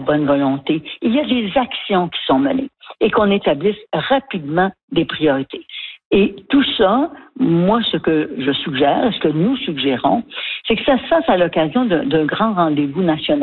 bonne volonté. Il y a des actions qui sont menées et qu'on établisse rapidement des priorités. Et tout ça, moi, ce que je suggère, ce que nous suggérons, c'est que ça se fasse à l'occasion d'un grand rendez-vous national.